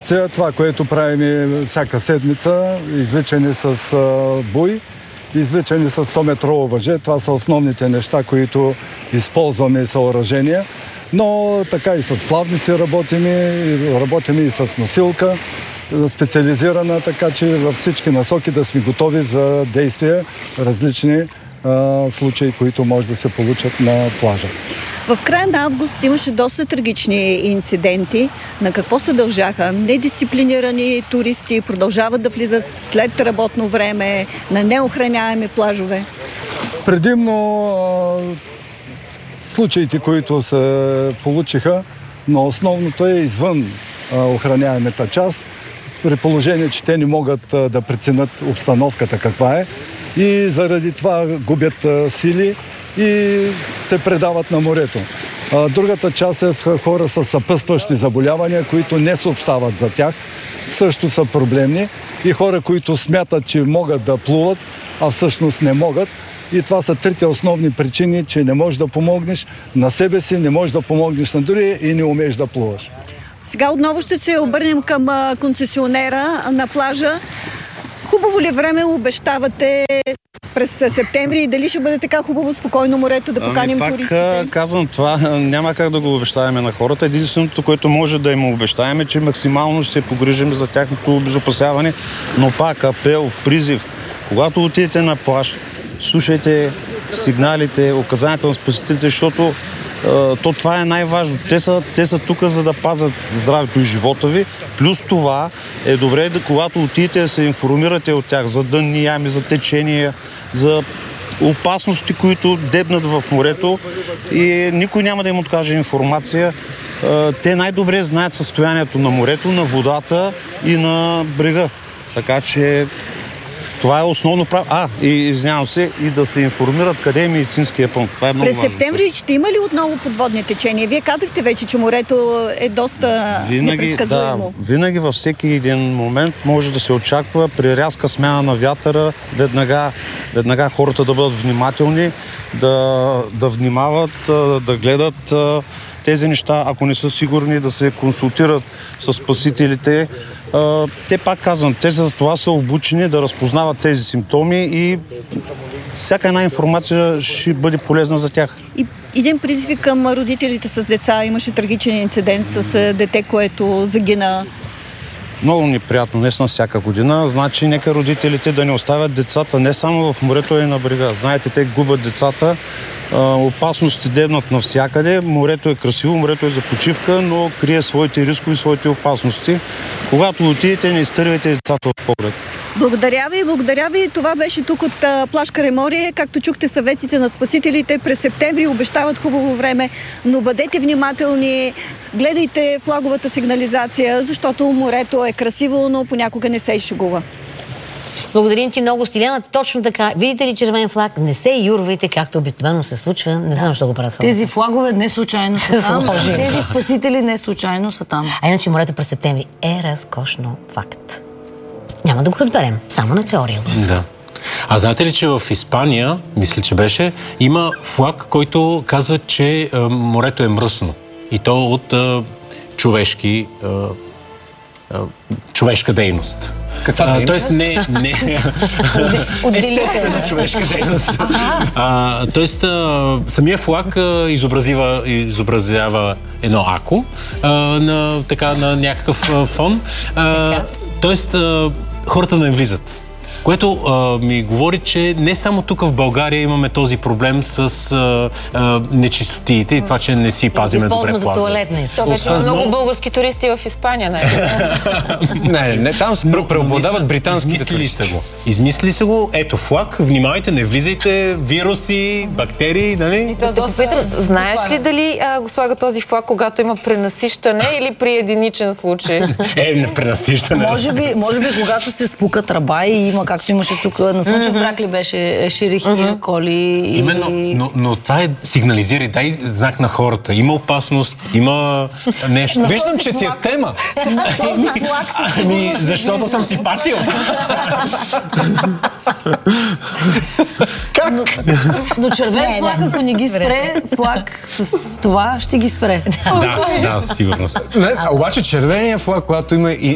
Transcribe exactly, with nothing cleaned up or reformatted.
акция, това, което правим всяка седмица, извличане с а, буй, извличане с сто метрово въже. Това са основните неща, които използваме и съоръжения. Но така и с плавници работиме, работиме и с носилка специализирана, така че във всички насоки да сме готови за действия, различни а, случаи, които може да се получат на плажа. В края на август имаше доста трагични инциденти. На какво се дължаха? Недисциплинирани туристи продължават да влизат след работно време на неохраняеми плажове. Предимно а, случаите, които се получиха, но основното е извън а, охраняемата част, при положение, че те не могат а, да преценят обстановката каква е и заради това губят а, сили и се предават на морето. А, другата част е с хора с съпътстващи заболявания, които не съобщават за тях, също са проблемни, и хора, които смятат, че могат да плуват, а всъщност не могат. И това са трите основни причини, че не можеш да помогнеш на себе си, не можеш да помогнеш на други и не умееш да плуваш. Сега отново ще се обърнем към концесионера на плажа. Хубаво ли време обещавате през септември и дали ще бъде така хубаво, спокойно морето да поканим ами, туристите? Пак казвам, това няма как да го обещаваме на хората. Единственото, което може да им обещаем, е, че максимално ще се погрижим за тяхното обезопасяване, но пак апел, призив, когато отидете на плаж, слушайте сигналите, указанията на спасителите, защото то това е най-важно. Те са, те са тук, за да пазят здравето и живота ви. Плюс това е добре, да, когато отидете, да се информирате от тях за дънни ями, за течения, за опасности, които дебнат в морето, и никой няма да им откаже информация. Те най-добре знаят състоянието на морето, на водата и на брега. Така че това е основно право. А, и извинявам се, и да се информират къде е медицинския пункт. Това е много През важно. септември ще има ли отново подводни течения? Вие казахте вече, че морето е доста винаги, непредсказуемо. Да, винаги във всеки един момент може да се очаква при рязка смяна на вятъра, веднага, веднага хората да бъдат внимателни, да, да внимават, да гледат тези неща, ако не са сигурни, да се консултират с спасителите. Те, пак казвам, те за това са обучени да разпознават тези симптоми и всяка една информация ще бъде полезна за тях. И един призив към родителите с деца. Имаше трагичен инцидент с дете, което загина. Много неприятно, днес на всяка година. Значи, нека родителите да не оставят децата не само в морето, а и на брега. Знаете, те губят децата. Опасности дебнат навсякъде. Морето е красиво, морето е за почивка, но крие своите рискови, своите опасности. Когато отидете, не изтървайте децата от поглед. Благодаря ви, благодаря ви. Това беше тук от а, плаж Крайморие. Както чухте съветите на спасителите, през септември обещават хубаво време, но бъдете внимателни, гледайте флаговата сигнализация, защото морето е красиво, но понякога не се изшегува. Благодарим ти много, Стиляна. Точно така. Видите ли червен флаг? Не се юрвайте, както обикновено се случва. Не знам, защо го правят хората. Тези флагове не случайно са там. Тези спасители не случайно са там. А иначе морето през септември е разкошно, факт. Няма да го разберем. Само на теория. Да. А знаете ли, че в Испания, мисля, че беше, има флаг, който казва, че а, морето е мръсно. И то от а, човешки, а, а, човешка дейност. Каква дейност? Тоест не... не естествена човешка дейност. А, тоест а, самия флаг а, изобразива, изобразява едно ако а, на, така, на някакъв а, фон. А, тоест а, хората не влизат. Което а, ми говори, че не само тук в България имаме този проблем с а, а, нечистотиите и това, че не си пазиме добре плажа. За туалетна история. То вече има много български туристи в Испания. Не, не, не, там се преобладават британските туристи. Измисли се го. Ето флаг, внимавайте, не влизайте, вируси, бактерии, нали? То, да питам, знаеш ли дали а, го слага този флаг, когато има пренасищане или при единичен случай? Е, не пренасищане. Може би, може би, когато се спука тръба и има, както имаше тук на Слънчев бряг ли беше, шерихи, mm-hmm. коли. Именно, и... но, но това е сигнализирай, дай знак на хората. Има опасност, има нещо. Виждам, че ти е тема. Ами, защото съм си патил. Как? Но, но червен флаг, ако не ги спре, флаг с това ще ги спре. Да, да, сигурно. Не, обаче червения флаг, когато има и